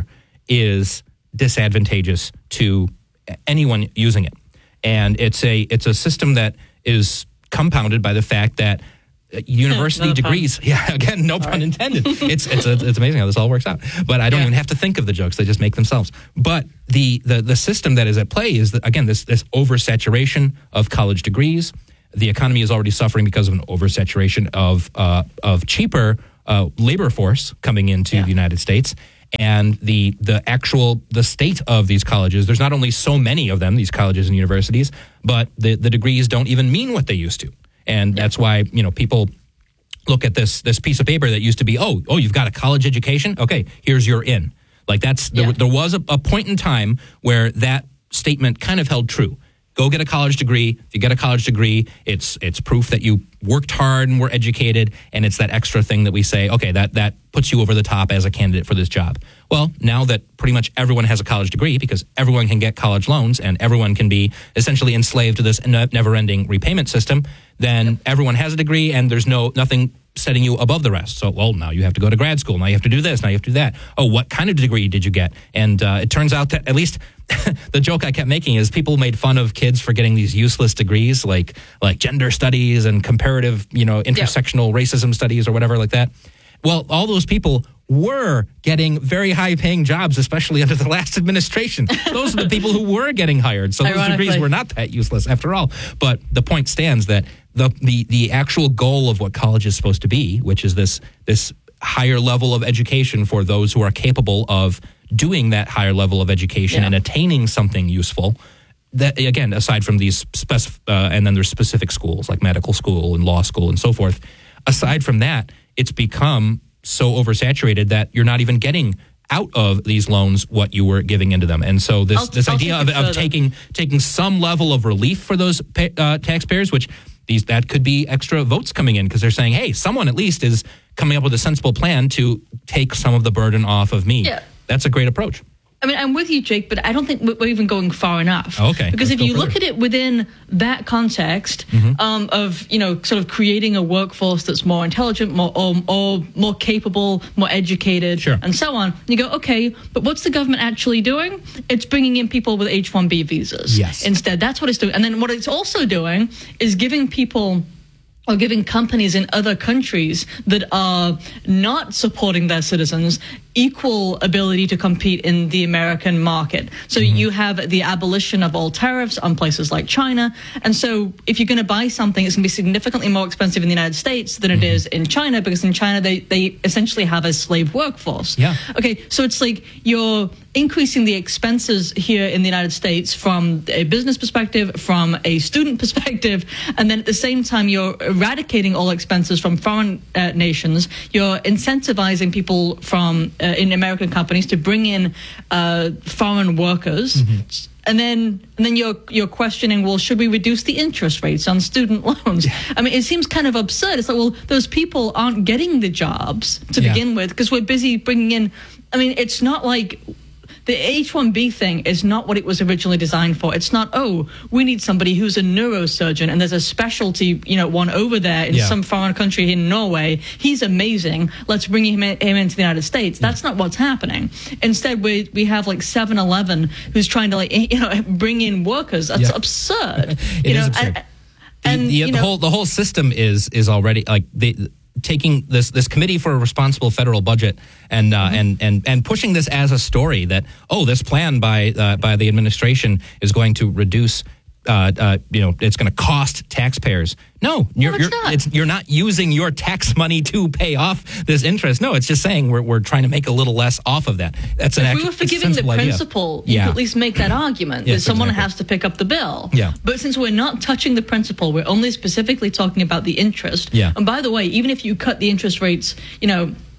Speaker 1: is disadvantageous to anyone using it. And it's a it's a system that is compounded by the fact that university
Speaker 2: no
Speaker 1: degrees,
Speaker 2: pun.
Speaker 1: yeah, again, no
Speaker 2: all
Speaker 1: pun
Speaker 2: right.
Speaker 1: intended. It's it's a, it's amazing how this all works out. But I don't
Speaker 2: Yeah.
Speaker 1: even have to think of the jokes; they just make themselves. But the the the system that is at play is that, again, this this oversaturation of college degrees. The economy is already suffering because of an oversaturation of uh, of cheaper uh, labor force coming into
Speaker 2: Yeah.
Speaker 1: the United States. And the the actual the state of these colleges, there's not only so many of them, these colleges and universities, but the, the degrees don't even mean what they used to. And yeah. that's why, you know, people look at this this piece of paper that used to be, oh, oh, you've got a college education? Okay, here's your in. Like that's, yeah. there, there was a, a point in time where that statement kind of held true. Go get a college degree. If you get a college degree, it's it's proof that you worked hard and were educated, and it's that extra thing that we say, okay, that, that puts you over the top as a candidate for this job. Well, now that pretty much everyone has a college degree because everyone can get college loans and everyone can be essentially enslaved to this never-ending repayment system, then yep. everyone has a degree and there's no nothing setting you above the rest. So, well, now you have to go to grad school. Now you have to do this. Now you have to do that. Oh, what kind of degree did you get? And uh, it turns out that at least the joke I kept making is people made fun of kids for getting these useless degrees like like gender studies and comparative, you know, intersectional yeah. racism studies or whatever like that. Well, all those people were getting very high-paying jobs, especially under the last administration. Those are the people who were getting hired. So those degrees were not that useless after all. But the point stands that the the the actual goal of what college is supposed to be, which is this this higher level of education for those who are capable of doing that higher level of education yeah. and attaining something useful. That again, aside from these specific, uh, and then there's specific schools like medical school and law school and so forth. Aside from that, it's become so oversaturated that you're not even getting out of these loans what you were giving into them. And so this
Speaker 2: I'll,
Speaker 1: this
Speaker 2: I'll
Speaker 1: idea of, of taking taking some level of relief for those pay, uh, taxpayers, which these that could be extra votes coming in because they're saying, hey, someone at least is coming up with a sensible plan to take some of the burden off of me.
Speaker 2: Yeah.
Speaker 1: That's a great approach.
Speaker 2: I mean, I'm with you, Jake, but I don't think we're even going far enough.
Speaker 1: Oh, okay.
Speaker 2: Because
Speaker 1: Let's
Speaker 2: if you
Speaker 1: go
Speaker 2: look
Speaker 1: further.
Speaker 2: at it within that context mm-hmm. um, of, you know, sort of creating a workforce that's more intelligent, more or, or more capable, more educated,
Speaker 1: sure.
Speaker 2: and so on, you go, okay, but what's the government actually doing? It's bringing in people with H one B visas.
Speaker 1: Yes.
Speaker 2: Instead, that's what it's doing. And then what it's also doing is giving people or giving companies in other countries that are not supporting their citizens equal ability to compete in the American market. So mm-hmm. you have the abolition of all tariffs on places like China. And so if you're going to buy something, it's going to be significantly more expensive in the United States than it mm-hmm. is in China, because in China, they, they essentially have a slave workforce.
Speaker 1: Yeah.
Speaker 2: Okay, so it's like you're increasing the expenses here in the United States from a business perspective, from a student perspective, and then at the same time, you're eradicating all expenses from foreign uh, nations. You're incentivizing people from uh, in American companies to bring in uh, foreign workers. Mm-hmm. And then, and then you're you're questioning, well, should we reduce the interest rates on student loans? Yeah. I mean, it seems kind of absurd. It's like, well, those people aren't getting the jobs to yeah. begin with because we're busy bringing in. I mean, it's not like the H one B thing is not what it was originally designed for. It's not, oh, we need somebody who's a neurosurgeon and there's a specialty, you know, one over there in yeah. some foreign country in Norway. He's amazing. Let's bring him, in, him into the United States. That's yeah. not what's happening. Instead, we we have like seven eleven who's trying to, like, you know, bring in workers. That's yeah. absurd.
Speaker 1: it
Speaker 2: you
Speaker 1: is
Speaker 2: know,
Speaker 1: absurd.
Speaker 2: And, and
Speaker 1: the, the,
Speaker 2: you
Speaker 1: the
Speaker 2: know,
Speaker 1: whole the whole system is is already like the. taking this this committee for a responsible federal budget and uh, mm-hmm. and and and pushing this as a story that, oh, this plan by uh, by the administration is going to reduce uh, uh, you know, it's going to cost taxpayers. No, you're
Speaker 2: no, it's
Speaker 1: you're
Speaker 2: not.
Speaker 1: It's, you're not using your tax money to pay off this interest. No, it's just saying we're we're trying to make a little less off of that. That's an
Speaker 2: if
Speaker 1: act,
Speaker 2: we were forgiving the principle,
Speaker 1: idea.
Speaker 2: you
Speaker 1: yeah.
Speaker 2: could at least make that argument
Speaker 1: yes,
Speaker 2: that someone
Speaker 1: exactly.
Speaker 2: has to pick up the bill.
Speaker 1: Yeah.
Speaker 2: But since we're not touching the principle, we're only specifically talking about the interest.
Speaker 1: Yeah.
Speaker 2: And by the way, even if you cut the interest rates, you know,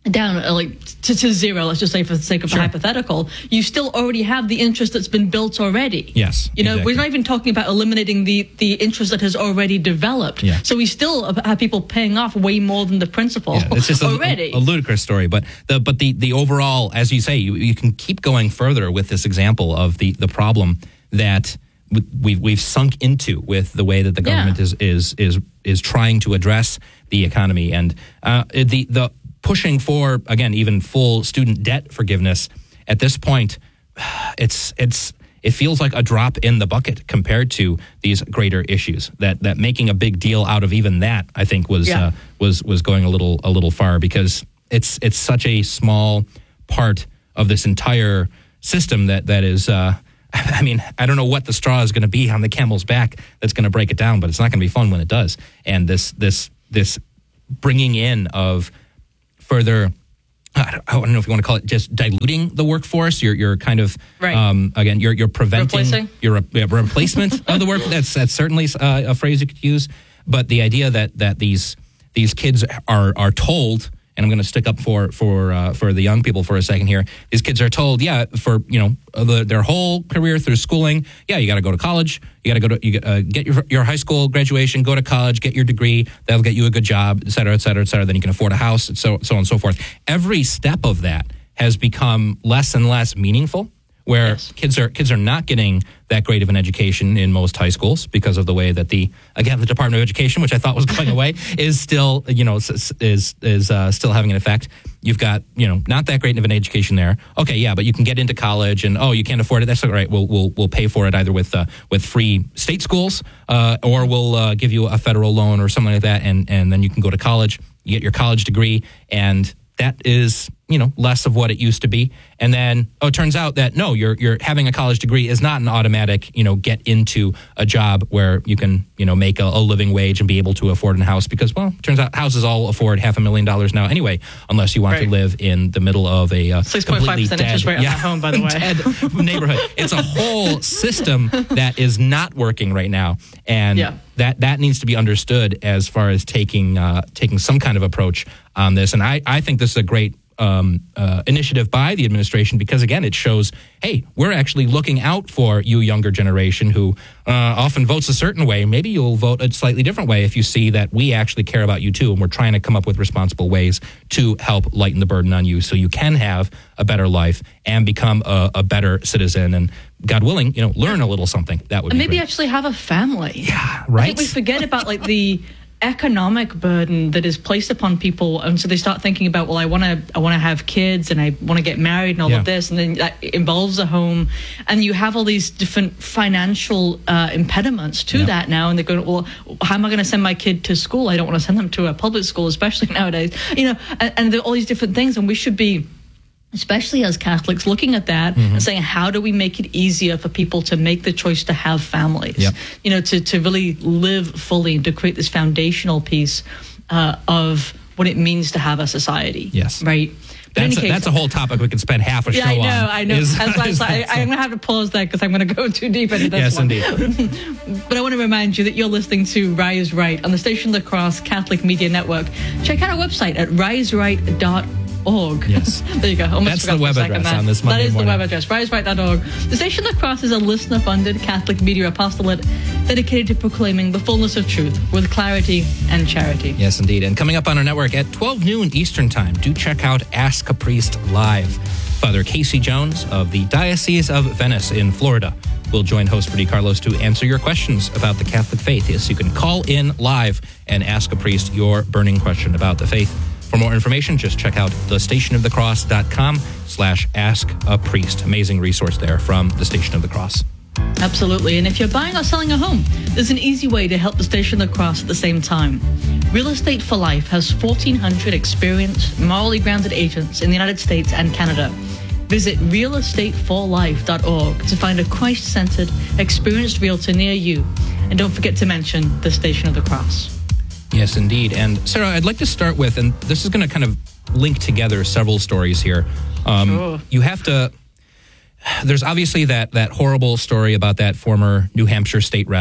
Speaker 2: down uh, like to, to zero, let's just say for the sake of
Speaker 1: Sure.
Speaker 2: a hypothetical, you still already have the interest that's been built already.
Speaker 1: Yes,
Speaker 2: You know,
Speaker 1: exactly.
Speaker 2: we're not even talking about eliminating the, the interest that has already developed.
Speaker 1: Yeah.
Speaker 2: So we still have people paying off way more than the principal
Speaker 1: Yeah, it's just a,
Speaker 2: already.
Speaker 1: a, a ludicrous story. But the but the, the overall, as you say, you, you can keep going further with this example of the, the problem that we've we've sunk into with the way that the government
Speaker 2: Yeah.
Speaker 1: is is is is trying to address the economy, and uh, the the pushing for, again, even full student debt forgiveness at this point. It's it's it feels like a drop in the bucket compared to these greater issues. That that making a big deal out of even that, I think, was
Speaker 2: Yeah.
Speaker 1: uh, was was going a little a little far, because it's it's such a small part of this entire system that that is. Uh, I mean, I don't know what the straw is going to be on the camel's back that's going to break it down, but it's not going to be fun when it does. And this this this bringing in of further, I don't, I don't know if you want to call it just diluting the workforce. You're you're kind of
Speaker 2: Right.
Speaker 1: um, again you're you're preventing
Speaker 2: Replacing?
Speaker 1: your re- yeah, replacement of the work. That's that's certainly uh, a phrase you could use. But the idea that that these these kids are are told. And I'm going to stick up for for uh, for the young people for a second here. These kids are told, yeah, for you know the, their whole career through schooling, yeah, you got to go to college, you got to go to you uh, get your your high school graduation, go to college, get your degree, that'll get you a good job, et cetera, et cetera, et cetera. Then you can afford a house, and so so on and so forth. Every step of that has become less and less meaningful. Where
Speaker 2: Yes.
Speaker 1: kids are kids are not getting that great of an education in most high schools because of the way that the again the Department of Education, which I thought was going away, is still you know is is, is uh, still having an effect. You've got you know not that great of an education there. Okay, yeah, but you can get into college, and oh, you can't afford it. That's all right. We'll we'll we'll pay for it either with uh, with free state schools, uh, or we'll uh, give you a federal loan or something like that, and and then you can go to college, you get your college degree, and that is, you know, less of what it used to be. And then, oh, it turns out that no, you're you're having a college degree is not an automatic, you know, get into a job where you can, you know, make a, a living wage and be able to afford a house, because, well, it turns out houses all afford half a million dollars now anyway, unless you want
Speaker 2: Right.
Speaker 1: to live in the middle of a uh,
Speaker 2: six point five
Speaker 1: completely
Speaker 2: percent
Speaker 1: dead,
Speaker 2: interest rate on
Speaker 1: yeah,
Speaker 2: that home, by the way.
Speaker 1: dead neighborhood. It's a whole system that is not working right now, and
Speaker 2: Yeah.
Speaker 1: that that needs to be understood as far as taking uh, taking some kind of approach on this. And I, I think this is a great um, uh, initiative by the administration, because, again, it shows, hey, we're actually looking out for you younger generation who uh, often votes a certain way. Maybe you'll vote a slightly different way if you see that we actually care about you too, and we're trying to come up with responsible ways to help lighten the burden on you so you can have a better life and become a, a better citizen, and, God willing, you know, learn a little something. That would
Speaker 2: And
Speaker 1: be
Speaker 2: maybe
Speaker 1: great.
Speaker 2: actually have a family.
Speaker 1: Yeah,
Speaker 2: I
Speaker 1: right?
Speaker 2: think we forget about like the economic burden that is placed upon people, and so they start thinking about, well, I want to, I want to have kids, and I want to get married, and all
Speaker 1: Yeah.
Speaker 2: of this, and then that involves a home, and you have all these different financial uh, impediments to
Speaker 1: Yeah.
Speaker 2: that now, and they're going, well, how am I going to send my kid to school? I don't want to send them to a public school, especially nowadays, you know, and, and there are all these different things, and we should be, especially as Catholics, looking at that
Speaker 1: Mm-hmm.
Speaker 2: and saying, how do we make it easier for people to make the choice to have families?
Speaker 1: Yep.
Speaker 2: You know, to, to really live fully and to create this foundational piece uh, of what it means to have a society.
Speaker 1: Yes.
Speaker 2: Right? But in
Speaker 1: That's a,
Speaker 2: any case,
Speaker 1: that's a whole topic we could spend half a show
Speaker 2: yeah, I know,
Speaker 1: on.
Speaker 2: I know.
Speaker 1: Is-
Speaker 2: That's why I,
Speaker 1: is
Speaker 2: was like,
Speaker 1: that-
Speaker 2: I, I'm going to have to pause there because I'm going to go too deep into this
Speaker 1: Yes,
Speaker 2: one.
Speaker 1: indeed.
Speaker 2: But I want to remind you that you're listening to Rise Right on the Station of the Cross Catholic Media Network. Check out our website at rise right dot org.
Speaker 1: Yes.
Speaker 2: There you go. Almost
Speaker 1: That's
Speaker 2: forgot
Speaker 1: the
Speaker 2: for a
Speaker 1: web
Speaker 2: second
Speaker 1: address
Speaker 2: there.
Speaker 1: on this Monday
Speaker 2: That is
Speaker 1: morning.
Speaker 2: the web address, rise right dot org. The Station of the Cross is a listener-funded Catholic media apostolate dedicated to proclaiming the fullness of truth with clarity and charity.
Speaker 1: Yes, indeed. And coming up on our network at twelve noon Eastern Time, do check out Ask a Priest Live. Father Casey Jones of the Diocese of Venice in Florida will join host Rudy Carlos to answer your questions about the Catholic faith. Yes, you can call in live and ask a priest your burning question about the faith. For more information, just check out the station of the cross dot com slash ask a priest. Amazing resource there from the Station of the Cross.
Speaker 2: Absolutely. And if you're buying or selling a home, there's an easy way to help the Station of the Cross at the same time. Real Estate for Life has fourteen hundred experienced, morally grounded agents in the United States and Canada. Visit real estate for life dot org to find a Christ-centered, experienced realtor near you. And don't forget to mention the Station of the Cross.
Speaker 1: Yes, indeed. And Sarah, I'd like to start with, and this is going to kind of link together several stories here. Um,
Speaker 2: Sure.
Speaker 1: You have to, there's obviously that, that horrible story about that former New Hampshire state rep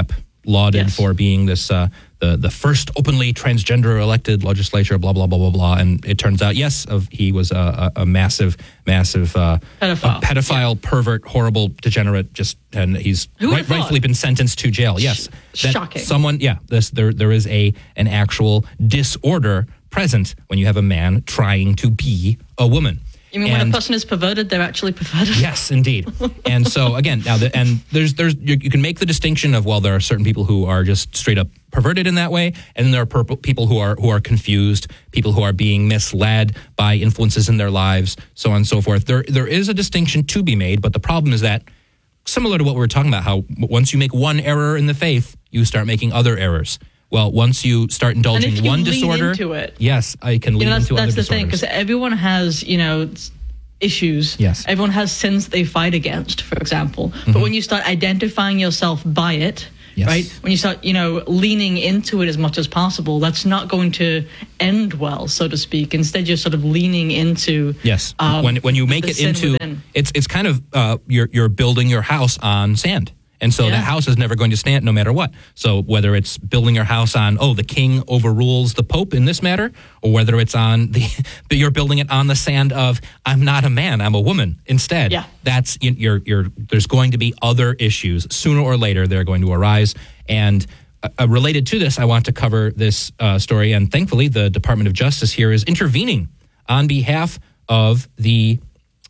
Speaker 1: lauded
Speaker 2: Yes.
Speaker 1: for being this uh, the the first openly transgender elected legislature, blah blah blah blah blah. And it turns out, yes, of he was a, a, a massive, massive uh,
Speaker 2: Pedophile.
Speaker 1: a pedophile, yeah. pervert, horrible, degenerate. Just and he's
Speaker 2: Who
Speaker 1: right,
Speaker 2: would've thought?
Speaker 1: rightfully been sentenced to jail. Yes,
Speaker 2: Sh- shocking.
Speaker 1: Someone, yeah, this there there is a an actual disorder present when you have a man trying to be a woman.
Speaker 2: You mean
Speaker 1: And-
Speaker 2: when a person is perverted, they're actually perverted?
Speaker 1: Yes, indeed. And so again, now the, and there's there's you, you can make the distinction of, well, there are certain people who are just straight up perverted in that way, and then there are per- people who are who are confused, people who are being misled by influences in their lives, so on and so forth. There there is a distinction to be made, but the problem is that, similar to what we were talking about, how once you make one error in the faith, you start making other errors. Well, once you start indulging
Speaker 2: And if you
Speaker 1: one
Speaker 2: lean
Speaker 1: disorder,
Speaker 2: into it,
Speaker 1: yes, I can lean
Speaker 2: You know, that's,
Speaker 1: into
Speaker 2: that's
Speaker 1: other
Speaker 2: the thing,
Speaker 1: disorders.
Speaker 2: because everyone has, you know, s- issues.
Speaker 1: Yes.
Speaker 2: Everyone has sins that they fight against, for example.
Speaker 1: Mm-hmm.
Speaker 2: But when you start identifying yourself by it,
Speaker 1: Yes.
Speaker 2: right? When you start, you know, leaning into it as much as possible, that's not going to end well, so to speak. Instead, you're sort of leaning into
Speaker 1: Yes,
Speaker 2: um,
Speaker 1: when when you make
Speaker 2: the
Speaker 1: it
Speaker 2: sin
Speaker 1: into
Speaker 2: within.
Speaker 1: it's it's kind of uh, you're you're building your house on sand, and so
Speaker 2: Yeah.
Speaker 1: that house is never going to stand no matter what. So whether it's building your house on, oh, the king overrules the pope in this matter, or whether it's on the you're building it on the sand of, I'm not a man, I'm a woman instead.
Speaker 2: Yeah.
Speaker 1: That's you're you're there's going to be other issues sooner or later. They're going to arise. And uh, related to this, I want to cover this uh, story. And thankfully, the Department of Justice here is intervening on behalf of the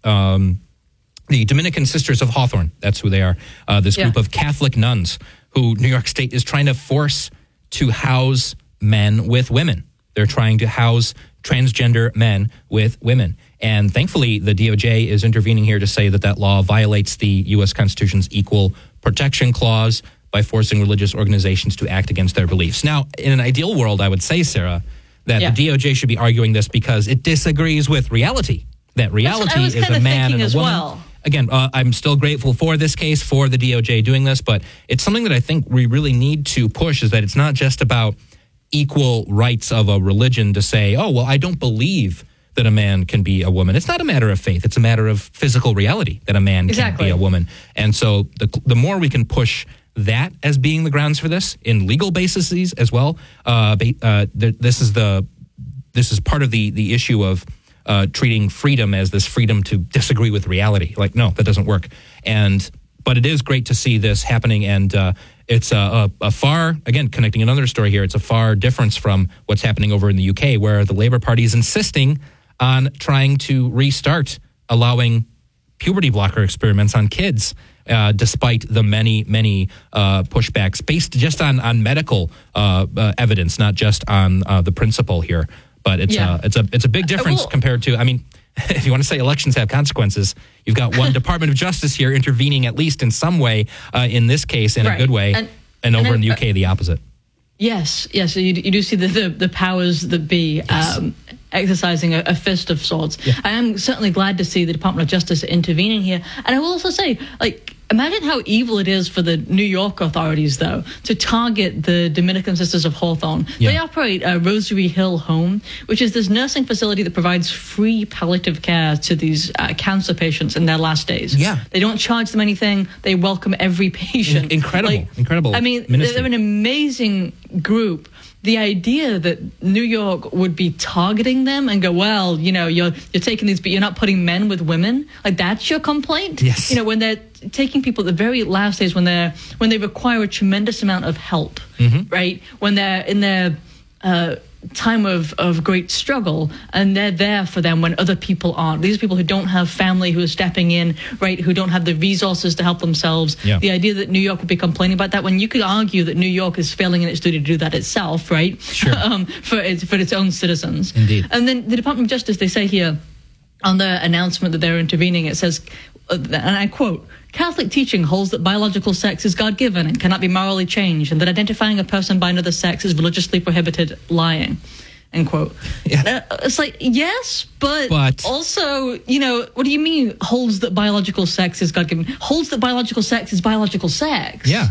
Speaker 1: um, the Dominican Sisters of Hawthorne. That's who they are. Uh, this group
Speaker 2: Yeah.
Speaker 1: of Catholic nuns who New York State is trying to force to house men with women. They're trying to house transgender men with women. And thankfully, the D O J is intervening here to say that that law violates the U S Constitution's Equal Protection Clause by forcing religious organizations to act against their beliefs. Now, in an ideal world, I would say, Sarah, that
Speaker 2: Yeah.
Speaker 1: the D O J should be arguing this because it disagrees with reality. That reality
Speaker 2: was
Speaker 1: is
Speaker 2: kinda
Speaker 1: a man
Speaker 2: thinking
Speaker 1: and a
Speaker 2: as
Speaker 1: woman.
Speaker 2: well.
Speaker 1: Again, uh, I'm still grateful for this case, for the D O J doing this, but it's something that I think we really need to push, is that it's not just about equal rights of a religion to say, oh, well, I don't believe that a man can be a woman. It's not a matter of faith. It's a matter of physical reality that a man
Speaker 2: Exactly.
Speaker 1: can't be a woman. And so the, the more we can push that as being the grounds for this in legal bases as well, uh, ba- uh, th- this is the this is part of the the issue of uh, treating freedom as this freedom to disagree with reality. Like, no, that doesn't work. And but it is great to see this happening, and uh, it's a, a, a far, again, connecting another story here, it's a far difference from what's happening over in the U K, where the Labour Party is insisting on trying to restart allowing puberty blocker experiments on kids, uh, despite the many, many uh, pushbacks based just on, on medical uh, uh, evidence, not just on uh, the principle here. But it's,
Speaker 2: Yeah.
Speaker 1: uh, it's, a, it's a big difference
Speaker 2: will-
Speaker 1: compared to, I mean, if you want to say elections have consequences, you've got one Department of Justice here intervening, at least in some way, uh, in this case, in
Speaker 2: Right.
Speaker 1: a good way,
Speaker 2: And-
Speaker 1: and, over
Speaker 2: and
Speaker 1: in the
Speaker 2: I-
Speaker 1: U K, the opposite.
Speaker 2: Yes, yes. So you, you do see the, the, the powers that be um, exercising a, a fist of sorts.
Speaker 1: Yeah.
Speaker 2: I am certainly glad to see the Department of Justice intervening here. And I will also say, like, imagine how evil it is for the New York authorities, though, to target the Dominican Sisters of Hawthorne.
Speaker 1: Yeah.
Speaker 2: They operate a Rosary Hill Home, which is this nursing facility that provides free palliative care to these uh, cancer patients in their last days.
Speaker 1: Yeah.
Speaker 2: They don't charge them anything. They welcome every patient.
Speaker 1: In- incredible, incredible
Speaker 2: I mean,
Speaker 1: ministry.
Speaker 2: they're an amazing group. The idea that New York would be targeting them and go, well, you know, you're you're taking these, but you're not putting men with women, like that's your complaint.
Speaker 1: Yes.
Speaker 2: You know, when they're taking people at the very last days, when they're when they require a tremendous amount of help,
Speaker 1: Mm-hmm.
Speaker 2: right? When they're in their uh, time of, of great struggle, and they're there for them when other people aren't. These are people who don't have family who are stepping in, right? Who don't have the resources to help themselves.
Speaker 1: Yeah.
Speaker 2: The idea that New York would be complaining about that, when you could argue that New York is failing in its duty to do that itself, right?
Speaker 1: Sure.
Speaker 2: um, for its for its own citizens.
Speaker 1: Indeed.
Speaker 2: And then the Department of Justice, they say here on the announcement that they're intervening, it says, uh, and I quote, Catholic teaching holds that biological sex is God-given and cannot be morally changed, and that identifying a person by another sex is religiously prohibited, lying, end quote.
Speaker 1: Yeah.
Speaker 2: Uh, it's like, yes, but,
Speaker 1: But-
Speaker 2: also, you know, what do you mean holds that biological sex is God-given? Holds that biological sex is biological sex.
Speaker 1: Yeah.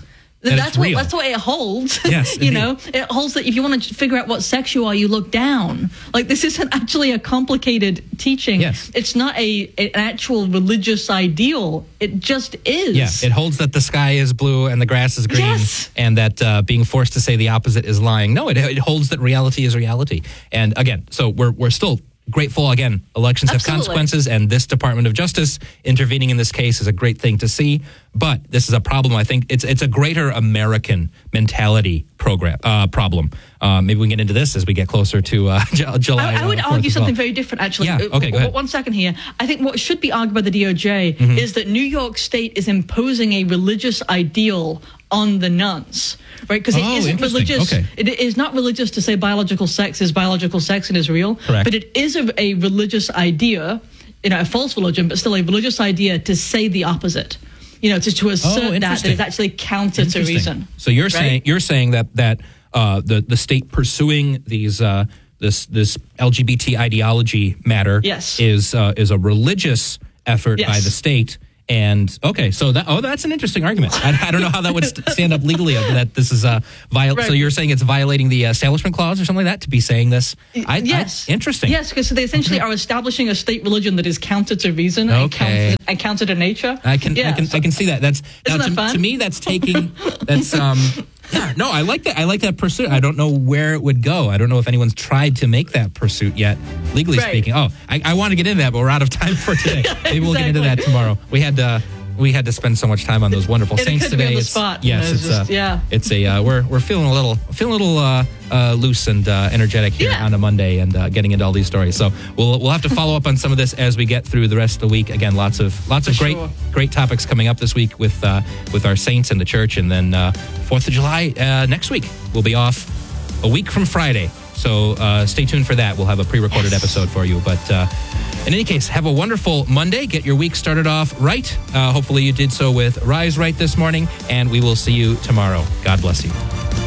Speaker 1: that
Speaker 2: that's
Speaker 1: it's
Speaker 2: what
Speaker 1: real.
Speaker 2: that's what it holds.
Speaker 1: Yes,
Speaker 2: you
Speaker 1: indeed.
Speaker 2: know, it holds that if you want to figure out what sex you are, you look down. Like, this isn't actually a complicated teaching.
Speaker 1: Yes.
Speaker 2: It's not a an actual religious ideal. It just is.
Speaker 1: Yeah, it holds that the sky is blue and the grass is green,
Speaker 2: Yes.
Speaker 1: and that uh, being forced to say the opposite is lying. No, it, it holds that reality is reality. And again, so we're we're still grateful. Again, elections have
Speaker 2: Absolutely.
Speaker 1: consequences, and this Department of Justice intervening in this case is a great thing to see. But this is a problem. I think it's it's a greater American mentality program uh, problem. Uh, maybe we can get into this as we get closer to uh, J- July.
Speaker 2: I, I would
Speaker 1: uh,
Speaker 2: argue
Speaker 1: fourth as
Speaker 2: something
Speaker 1: well.
Speaker 2: very different, actually.
Speaker 1: Yeah,
Speaker 2: Uh,
Speaker 1: okay, go ahead.
Speaker 2: One second here. I think what should be argued by the D O J
Speaker 1: Mm-hmm.
Speaker 2: is that New York State is imposing a religious ideal on the nuns, right? Because it
Speaker 1: Oh,
Speaker 2: isn't
Speaker 1: interesting.
Speaker 2: religious.
Speaker 1: Okay.
Speaker 2: It is not religious to say biological sex is biological sex and is real.
Speaker 1: Correct.
Speaker 2: But it is a, a religious idea, you know, a false religion, but still a religious idea to say the opposite. You know, to, to assert that that
Speaker 1: interesting.
Speaker 2: is actually counter to
Speaker 1: Interesting.
Speaker 2: reason.
Speaker 1: So you're
Speaker 2: right?
Speaker 1: saying you're saying that that uh, the the state pursuing these uh, this this L G B T ideology matter
Speaker 2: Yes.
Speaker 1: is uh, is a religious effort
Speaker 2: Yes.
Speaker 1: by the state. And okay, so that oh, that's an interesting argument. I, I don't know how that would st- stand up legally. uh, That this is a viol-
Speaker 2: Right.
Speaker 1: So you're saying it's violating the uh, Establishment Clause or something like that to be saying this? I,
Speaker 2: Yes.
Speaker 1: I, interesting.
Speaker 2: Yes, because so they essentially are establishing a state religion that is counter to reason and,
Speaker 1: Okay.
Speaker 2: counter, and counter to nature.
Speaker 1: I can,
Speaker 2: Yeah,
Speaker 1: I can,
Speaker 2: so-
Speaker 1: I can see that. That's now,
Speaker 2: that
Speaker 1: to,
Speaker 2: fun?
Speaker 1: to me. That's taking. That's um. Yeah, no, I like that. I like that pursuit. I don't know where it would go. I don't know if anyone's tried to make that pursuit yet, legally
Speaker 2: Right.
Speaker 1: speaking. Oh, I, I want to get into that, but we're out of time for today. Maybe we'll get into that
Speaker 2: exactly.
Speaker 1: tomorrow. We had uh, we had to spend so much time on those wonderful
Speaker 2: It
Speaker 1: saints
Speaker 2: occurred to me
Speaker 1: today.
Speaker 2: on the
Speaker 1: It's-
Speaker 2: spot, you
Speaker 1: yes,
Speaker 2: know,
Speaker 1: it's
Speaker 2: it's just-
Speaker 1: uh,
Speaker 2: yeah.
Speaker 1: it's a uh, we're we're feeling a little feeling a little uh, uh, loose and uh, energetic here
Speaker 2: Yeah.
Speaker 1: on a Monday and uh, getting into all these stories. So we'll we'll have to follow up on some of this as we get through the rest of the week. Again, lots of lots of
Speaker 2: For
Speaker 1: great
Speaker 2: sure.
Speaker 1: great topics coming up this week with uh, with our saints and the church, and then uh, Fourth of July uh, next week. We'll be off a week from Friday, so uh, stay tuned for that. We'll have a pre-recorded
Speaker 2: Yes.
Speaker 1: episode for you. But uh, in any case, have a wonderful Monday. Get your week started off right. Uh, hopefully, you did so with Rise Right this morning, and we will see you tomorrow. God bless you.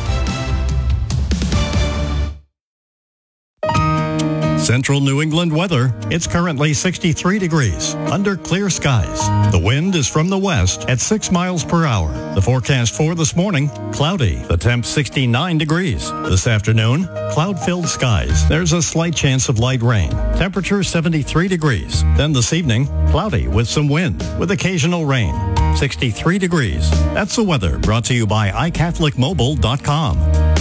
Speaker 6: Central New England weather. It's currently sixty-three degrees under clear skies. The wind is from the west at six miles per hour. The forecast for this morning, cloudy. The temp sixty-nine degrees. This afternoon, cloud-filled skies. There's a slight chance of light rain. Temperature seventy-three degrees. Then this evening, cloudy with some wind with occasional rain. sixty-three degrees. That's the weather brought to you by i catholic mobile dot com.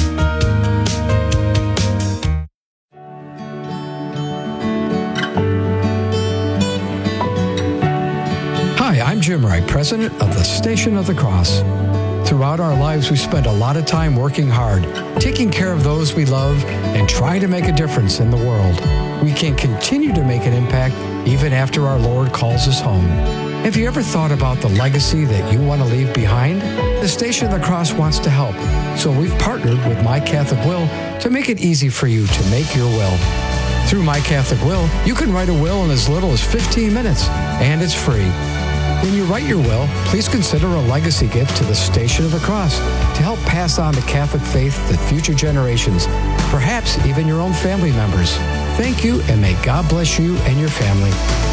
Speaker 7: Hi, I'm Jim Wright, president of the Station of the Cross. Throughout our lives, we spend a lot of time working hard, taking care of those we love, and trying to make a difference in the world. We can continue to make an impact even after our Lord calls us home. Have you ever thought about the legacy that you want to leave behind? The Station of the Cross wants to help, so we've partnered with My Catholic Will to make it easy for you to make your will. Through My Catholic Will, you can write a will in as little as fifteen minutes, and it's free. When you write your will, please consider a legacy gift to the Station of the Cross to help pass on the Catholic faith to future generations, perhaps even your own family members. Thank you, and may God bless you and your family.